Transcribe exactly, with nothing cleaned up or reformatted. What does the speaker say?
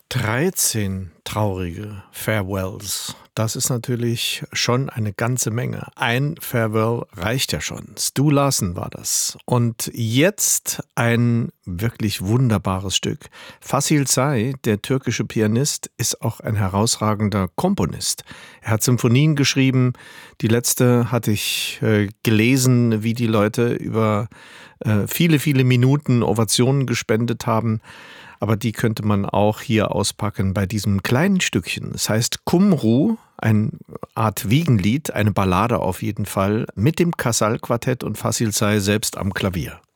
dreizehn traurige Farewells. Das ist natürlich schon eine ganze Menge. Ein Farewell reicht ja schon. Stu Larsson war das. Und jetzt ein wirklich wunderbares Stück. Fasil Say, der türkische Pianist, ist auch ein herausragender Komponist. Er hat Symphonien geschrieben. Die letzte hatte ich äh, gelesen, wie die Leute über äh, viele, viele Minuten Ovationen gespendet haben. Aber die könnte man auch hier auspacken bei diesem kleinen Stückchen. Es heißt Kumru, eine Art Wiegenlied, eine Ballade auf jeden Fall, mit dem Casal-Quartett und Fasil Say selbst am Klavier.